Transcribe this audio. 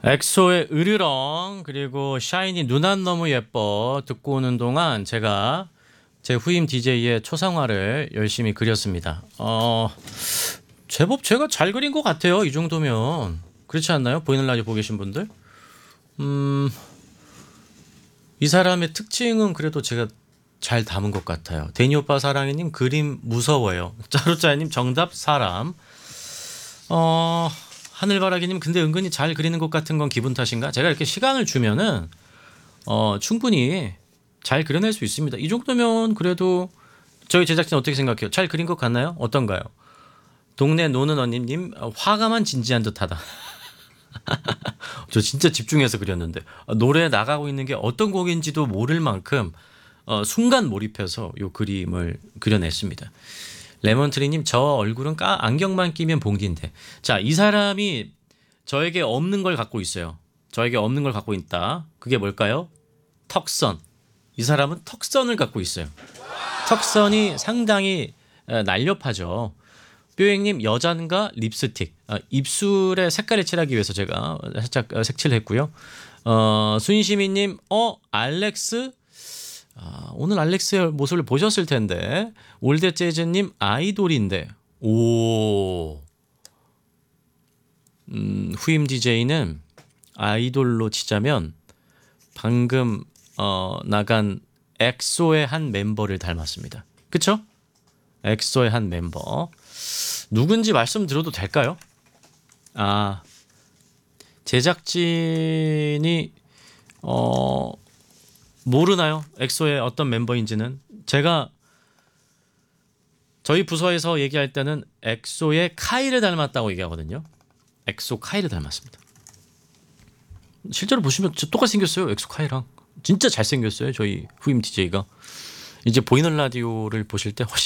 엑소의 으르렁 그리고 샤이니 눈 안 너무 예뻐 듣고 오는 동안 제가 제 후임 DJ의 초상화를 열심히 그렸습니다. 제법 제가 잘 그린 것 같아요. 이 정도면 그렇지 않나요? 보이는 라디오 보고 계신 분들? 이 사람의 특징은 그래도 제가 잘 담은 것 같아요. 데니 오빠 사랑해님 그림 무서워요. 짜루짜님 정답 사람. 하늘바라기님 근데 은근히 잘 그리는 것 같은 건 기분 탓인가? 제가 이렇게 시간을 주면은 충분히 잘 그려낼 수 있습니다. 이 정도면 그래도 저희 제작진 어떻게 생각해요? 잘 그린 것 같나요? 어떤가요? 동네 노는 언니님 화가만 진지한 듯하다. 저 진짜 집중해서 그렸는데 노래 나가고 있는 게 어떤 곡인지도 모를 만큼 순간 몰입해서 요 그림을 그려냈습니다. 레몬트리님 저 얼굴은 안경만 끼면 봉디인데 자 이 사람이 저에게 없는 걸 갖고 있어요. 저에게 없는 걸 갖고 있다. 그게 뭘까요? 턱선. 이 사람은 턱선을 갖고 있어요. 턱선이 상당히 날렵하죠. 뾰행님 여잔가 립스틱 입술에 색깔을 칠하기 위해서 제가 살짝 색칠을 했고요. 순시민님 알렉스 오늘 알렉스의 모습을 보셨을 텐데 올드 재즈님 아이돌인데 오 후임 DJ는 아이돌로 치자면 방금 나간 엑소의 한 멤버를 닮았습니다. 그쵸? 엑소의 한 멤버 누군지 말씀드려도 될까요? 제작진이 모르나요? 엑소의 어떤 멤버인지는. 제가 저희 부서에서 얘기할 때는 엑소의 카이를 닮았다고 얘기하거든요. 엑소 카이를 닮았습니다. 실제로 보시면 진짜 똑같이 생겼어요. 엑소 카이랑 진짜 잘생겼어요. 저희 후임 DJ가 이제 보이는 라디오를 보실 때 훨씬